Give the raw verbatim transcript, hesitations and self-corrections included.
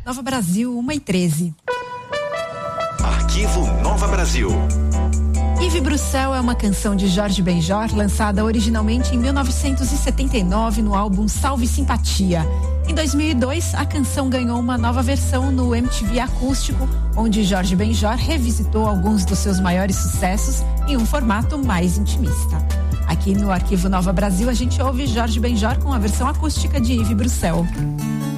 Nova Brasil, uma e treze. Arquivo Nova Brasil. Yves Bruxelles é uma canção de Jorge Benjor, lançada originalmente em mil novecentos e setenta e nove no álbum Salve Simpatia. Em dois mil e dois, a canção ganhou uma nova versão no M T V Acústico, onde Jorge Benjor revisitou alguns dos seus maiores sucessos em um formato mais intimista. Aqui no Arquivo Nova Brasil, a gente ouve Jorge Benjor com a versão acústica de Yves Bruxelles.